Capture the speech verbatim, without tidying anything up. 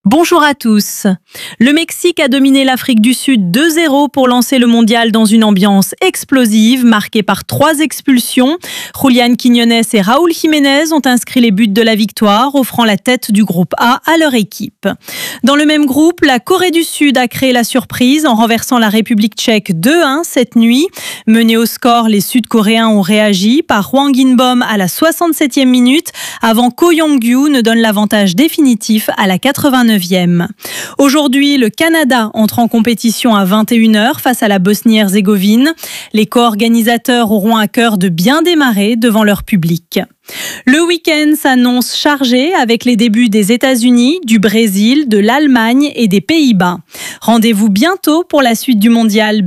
Bonjour à tous. Le Mexique a dominé l'Afrique du Sud deux zéro pour lancer le mondial dans une ambiance explosive, marquée par trois expulsions. Julián Quiñones et Raúl Jiménez ont inscrit les buts de la victoire, offrant la tête du groupe A à leur équipe. Dans le même groupe, la Corée du Sud a créé la surprise en renversant la République tchèque deux un cette nuit. Menés au score, les Sud-Coréens ont réagi par Hwang In-bom à la soixante-septième minute, avant Ko Yong-gyu ne donne l'avantage définitif à la quatre-vingt-neuvième. Aujourd'hui, le Canada entre en compétition à vingt et une heures face à la Bosnie-Herzégovine. Les co-organisateurs auront à cœur de bien démarrer devant leur public. Le week-end s'annonce chargé avec les débuts des États-Unis, du Brésil, de l'Allemagne et des Pays-Bas. Rendez-vous bientôt pour la suite du mondial.